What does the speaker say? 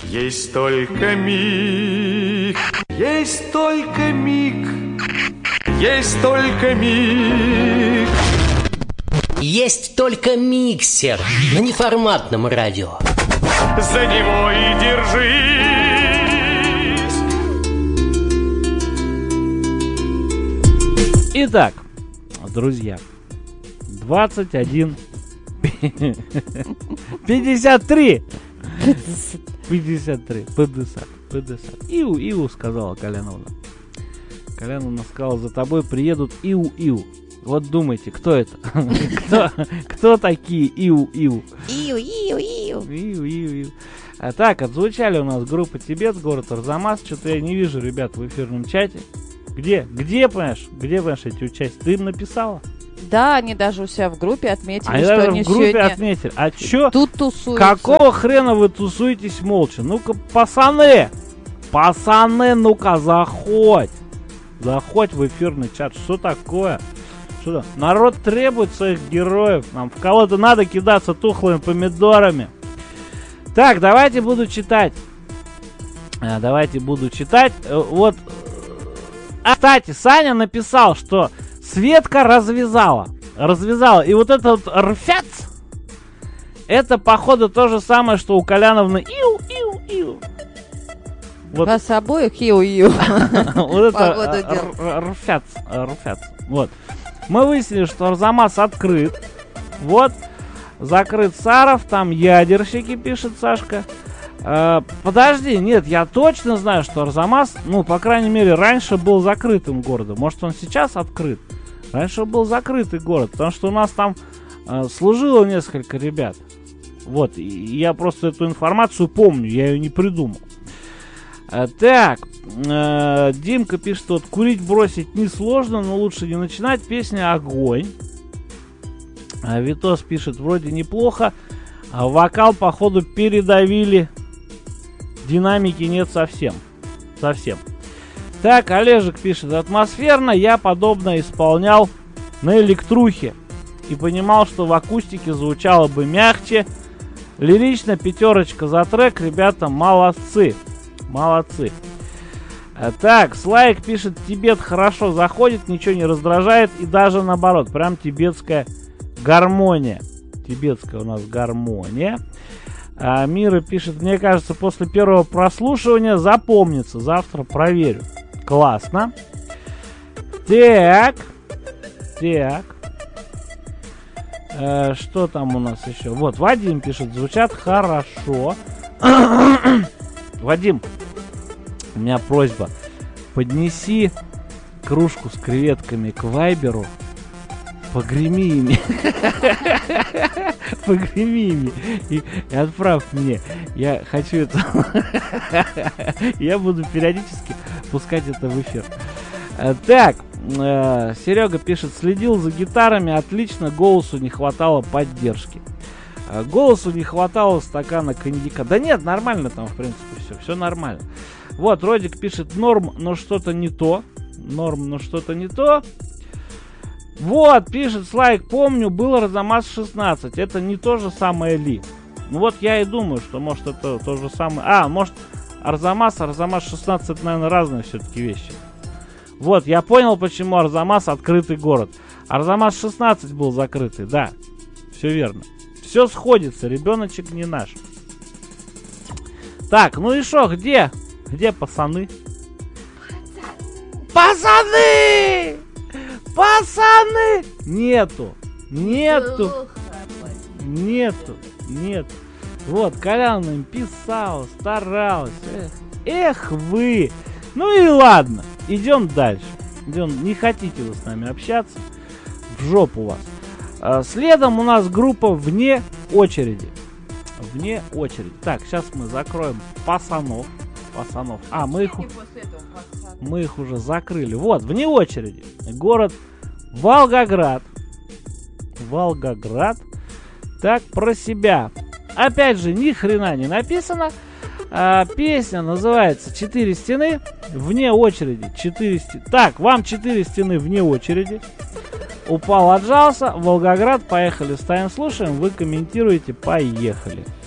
Есть только миг, есть только миг, есть только миг. Есть только миксер на неформатном радио. За него и держись. Итак, друзья, 21 53 50. Иу, сказала Коляновна. Коляновна сказала, за тобой приедут Иу. Вот думайте, кто это? Кто такие Иу? Иу. А так, отзвучали у нас группа Тибет, город Арзамас. Что-то я не вижу ребят в эфирном чате. Где, понимаешь, эти участники? Ты им написала? Да, они даже у себя в группе отметили, они что даже они в группе сегодня отметили. А чё? Тут тусуются. Какого хрена вы тусуетесь молча? Ну-ка, пацаны, ну-ка, заходь в эфирный чат. Что такое? Что-то народ требует своих героев. Нам в кого-то надо кидаться тухлыми помидорами. Так, давайте буду читать. Вот. Кстати, Саня написал, что Светка развязала. И вот этот рфяц, это, походу, то же самое, что у Коляновны Иу. Вот. Вас обоих Иу. Вот это рфяц. Вот. Мы выяснили, что Арзамас открыт. Вот. Закрыт Саров, там ядерщики, пишет Сашка. Подожди, нет, я точно знаю, что Арзамас, ну, по крайней мере, раньше был закрытым городом. Может, он сейчас открыт? Раньше был закрытый город, потому что у нас там служило несколько ребят. Вот, и я просто эту информацию помню, я ее не придумал. Так, Димка пишет, вот курить бросить несложно, но лучше не начинать. Песня «Огонь». Витос пишет, вроде неплохо, а вокал, походу, передавили. Динамики нет совсем. Так, Олежек пишет, атмосферно, я подобное исполнял на электрухе. И понимал, что в акустике звучало бы мягче. Лирично, 5 за трек, ребята, молодцы. Так, Слайк пишет, Тибет хорошо заходит, ничего не раздражает. И даже наоборот, прям тибетская гармония. Тибетская у нас гармония. А Мира пишет, мне кажется, после первого прослушивания запомнится. Завтра проверю. Классно. Так. Что там у нас еще? Вот, Вадим пишет, звучат хорошо. Вадим, у меня просьба. Поднеси кружку с креветками к Вайберу. Погреми ими. И отправь мне. Я хочу это. Я буду периодически пускать это в эфир. Так, Серега пишет, следил за гитарами, отлично, голосу не хватало поддержки. Голосу не хватало стакана коньяка. Да нет, нормально там, в принципе, все нормально. Вот, Родик пишет, норм, но что-то не то. Вот, пишет Слайк, помню, был Арзамас 16. Это не то же самое ли? Ну вот я и думаю, что может это то же самое. Может Арзамас 16, это, наверное, разные все-таки вещи. Вот, я понял, почему Арзамас открытый город. Арзамас 16 был закрытый, да. Все верно. Все сходится, ребеночек не наш. Так, ну и шо, где? Где пацаны? Пацаны! Нету. Вот, Колян им писал, старалась. Эх вы. Ну и ладно, идем дальше. Не хотите вы с нами общаться? В жопу вас. Следом у нас группа «Вне очереди». Так, сейчас мы закроем пацанов. Мы их уже закрыли. Вот, «Вне очереди». Город Волгоград. Так, про себя. Опять же, ни хрена не написано. Песня называется «4 стены вне очереди». 4 стены. Так, вам 4 стены вне очереди. Упал, отжался. Волгоград. Поехали, ставим, слушаем. Вы комментируете. Поехали.